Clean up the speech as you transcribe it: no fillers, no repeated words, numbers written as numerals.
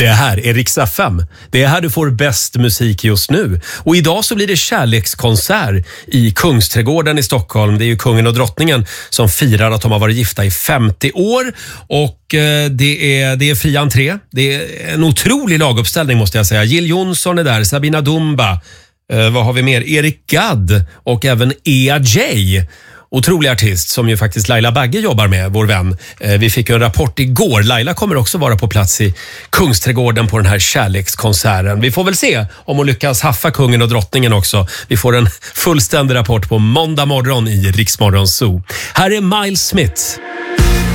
Det här är Rix FM. Det är här du får bäst musik just nu. Och idag så blir det kärlekskonsert i Kungsträdgården i Stockholm. Det är ju kungen och drottningen som firar att de har varit gifta i 50 år. Och det är fri entré. Det är en otrolig laguppställning måste jag säga. Jill Johnson är där, Sabina Dumba. Vad har vi mer? Erik Gadd och även E.A.J. Otrolig artist som ju faktiskt Laila Bagge jobbar med, vår vän. Vi fick en rapport igår. Laila kommer också vara på plats i Kungsträdgården på den här kärlekskonserten. Vi får väl se om hon lyckas haffa kungen och drottningen också. Vi får en fullständig rapport på måndag morgon i Rix Morgon Zoo. Här är Miles Smith.